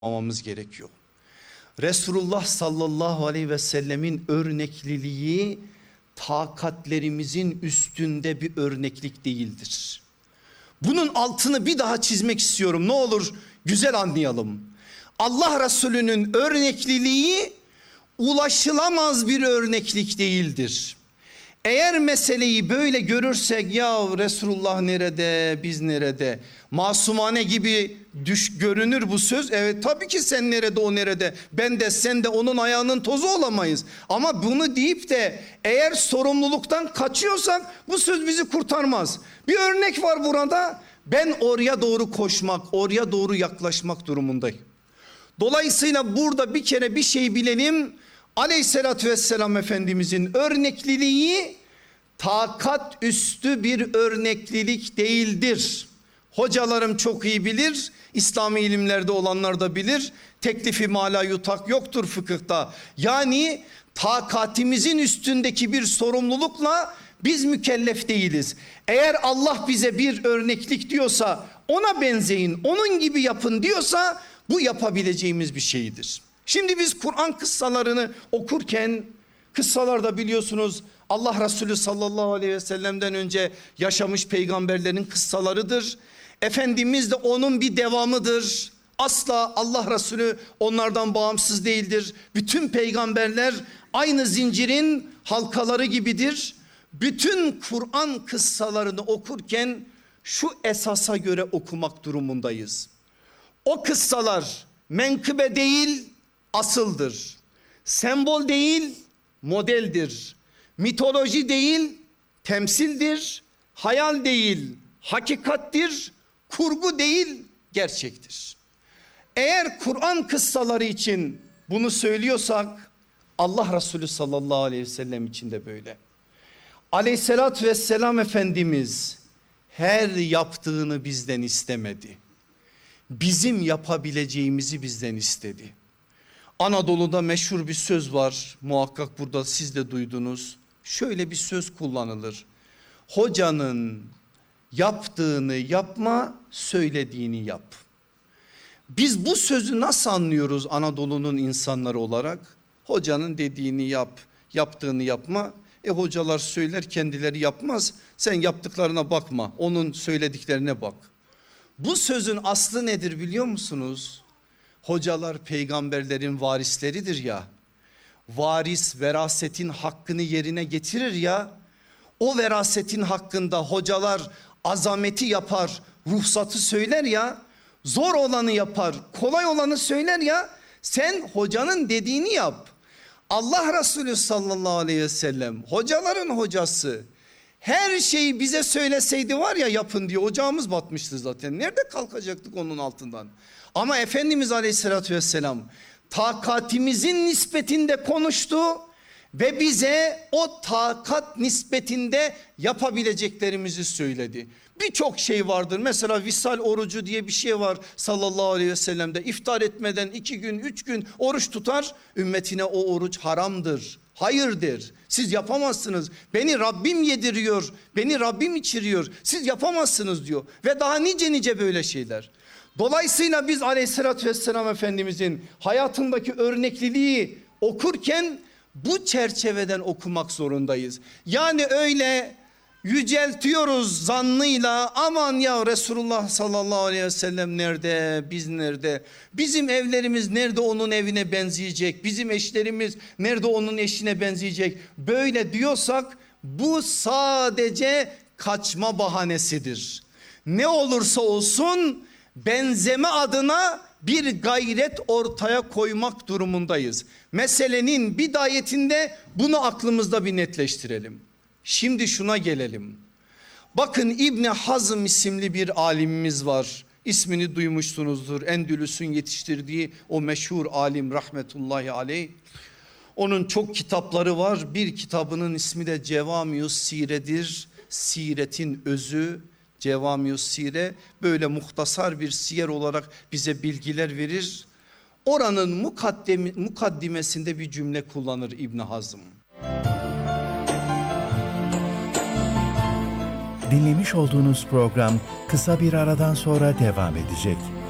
olmamız gerekiyor. Resulullah sallallahu aleyhi ve sellemin örnekliliği takatlerimizin üstünde bir örneklik değildir. Bunun altını bir daha çizmek istiyorum, ne olur güzel anlayalım. Allah Resulü'nün örnekliliği ulaşılamaz bir örneklik değildir. Eğer meseleyi böyle görürsek, ya Resulullah nerede, biz nerede, masumane gibi görünür bu söz. Evet, tabii ki sen nerede, o nerede, ben de sen de onun ayağının tozu olamayız. Ama bunu deyip de eğer sorumluluktan kaçıyorsak bu söz bizi kurtarmaz. Bir örnek var burada, ben oraya doğru koşmak, oraya doğru yaklaşmak durumundayım. Dolayısıyla burada bir kere bir şey bilelim. Aleyhissalatü vesselam Efendimizin örnekliliği takat üstü bir örneklilik değildir. Hocalarım çok iyi bilir, İslami ilimlerde olanlar da bilir. Teklifi mala yutak yoktur fıkıhta. Yani takatimizin üstündeki bir sorumlulukla biz mükellef değiliz. Eğer Allah bize bir örneklik diyorsa ona benzeyin, onun gibi yapın diyorsa bu yapabileceğimiz bir şeydir. Şimdi biz Kur'an kıssalarını okurken, kıssalarda biliyorsunuz Allah Resulü sallallahu aleyhi ve sellem'den önce yaşamış peygamberlerin kıssalarıdır. Efendimiz de onun bir devamıdır. Asla Allah Resulü onlardan bağımsız değildir. Bütün peygamberler aynı zincirin halkaları gibidir. Bütün Kur'an kıssalarını okurken şu esasa göre okumak durumundayız. O kıssalar menkıbe değil, asıldır. Sembol değil, modeldir. Mitoloji değil, temsildir. Hayal değil, hakikattir. Kurgu değil, gerçektir. Eğer Kur'an kıssaları için bunu söylüyorsak Allah Resulü sallallahu aleyhi ve sellem için de böyle. Aleyhissalatü vesselam Efendimiz her yaptığını bizden istemedi. Bizim yapabileceğimizi bizden istedi. Anadolu'da meşhur bir söz var, muhakkak burada siz de duydunuz. Şöyle bir söz kullanılır: hocanın yaptığını yapma, söylediğini yap. Biz bu sözü nasıl anlıyoruz Anadolu'nun insanları olarak? Hocanın dediğini yap, yaptığını yapma. Hocalar söyler, kendileri yapmaz. Sen yaptıklarına bakma, onun söylediklerine bak. Bu sözün aslı nedir biliyor musunuz? Hocalar peygamberlerin varisleridir ya. Varis verasetin hakkını yerine getirir ya. O verasetin hakkında hocalar azameti yapar, ruhsatı söyler ya. Zor olanı yapar, kolay olanı söyler ya. Sen hocanın dediğini yap. Allah Resulü sallallahu aleyhi ve sellem hocaların hocası. Her şeyi bize söyleseydi var ya yapın diye, ocağımız batmıştı zaten. Nerede kalkacaktık onun altından? Ama Efendimiz aleyhissalatü vesselam takatimizin nispetinde konuştu ve bize o takat nispetinde yapabileceklerimizi söyledi. Birçok şey vardır. Mesela visal orucu diye bir şey var sallallahu aleyhi ve sellem'de. İftar etmeden 2 gün 3 gün oruç tutar. Ümmetine o oruç haramdır. Hayırdır. Siz yapamazsınız. Beni Rabbim yediriyor. Beni Rabbim içiriyor. Siz yapamazsınız diyor. Ve daha nice böyle şeyler. Dolayısıyla biz aleyhissalatü vesselam Efendimizin hayatındaki örnekliliği okurken bu çerçeveden okumak zorundayız. Yani öyle yüceltiyoruz zannıyla, aman ya Resulullah sallallahu aleyhi ve sellem nerede, biz nerede, bizim evlerimiz nerede onun evine benzeyecek, bizim eşlerimiz nerede onun eşine benzeyecek, böyle diyorsak bu sadece kaçma bahanesidir. Ne olursa olsun benzeme adına bir gayret ortaya koymak durumundayız. Meselenin bidayetinde bunu aklımızda bir netleştirelim. Şimdi şuna gelelim. Bakın İbni Hazm isimli bir alimimiz var. İsmini duymuşsunuzdur. Endülüs'ün yetiştirdiği o meşhur alim rahmetullahi aleyh. Onun çok kitapları var. Bir kitabının ismi de Cevamius Sire'dir. Siretin özü. Cevamius Sire böyle muhtasar bir siyer olarak bize bilgiler verir. Oranın mukaddimesinde bir cümle kullanır İbn Hazm. Dinlemiş olduğunuz program kısa bir aradan sonra devam edecek.